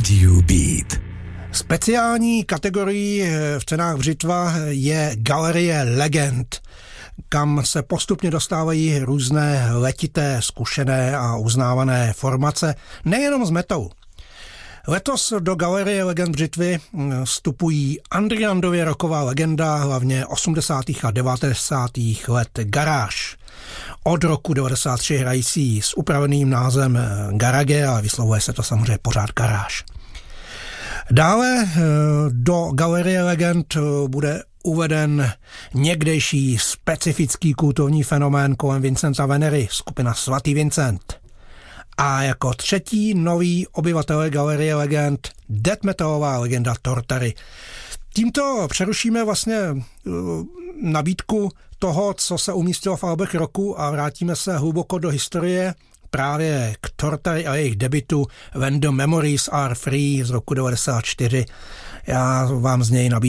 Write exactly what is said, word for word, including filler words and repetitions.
Radio Beat. Speciální kategorií v cenách Břitva je Galerie legend, kam se postupně dostávají různé letité, zkušené a uznávané formace, nejenom z metalu. Letos do Galerie legend Břitvy vstupují undergroundově rocková legenda, hlavně osmdesátých a devadesátých let Garage. Od roku devadesát tři hrající s upraveným názvem Garage, ale vyslovuje se to samozřejmě pořád Garage. Dále do Galerie legend bude uveden někdejší specifický kultovní fenomén kolem Vincenta Venery, skupina Svatý Vincent. A jako třetí nový obyvatel Galerie legend death metalová legenda Tortury. Tímto přerušíme vlastně nabídku toho, co se umístilo v albech roku a vrátíme se hluboko do historie právě k Tortury a jejich debutu When the Memories Are Free z roku devadesát čtyři. Já vám z něj nabídnu